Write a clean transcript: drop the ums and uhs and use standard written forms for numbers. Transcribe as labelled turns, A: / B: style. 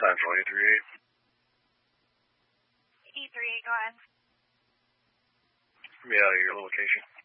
A: Central, E38.
B: E38, go ahead.
A: Yeah, your location.